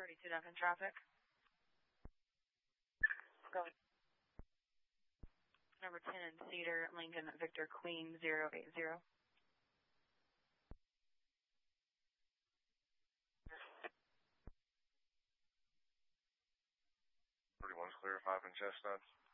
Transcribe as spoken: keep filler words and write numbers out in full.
thirty-two Duncan traffic. Go ahead. Number ten in Cedar, Lincoln, Victor, Queen, zero eight zero. thirty-one's clear, five in Chestnut.